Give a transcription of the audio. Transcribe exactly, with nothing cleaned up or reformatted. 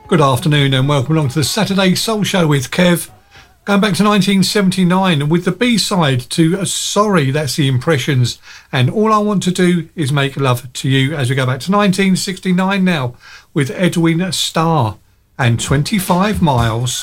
Good afternoon and welcome along to the Saturday Soul Show with Kev. Going back to nineteen seventy-nine with the B-side to uh, Sorry, that's the Impressions. And All I Want to Do is Make Love to You as we go back to nineteen sixty-nine now with Edwin Starr and twenty-five miles.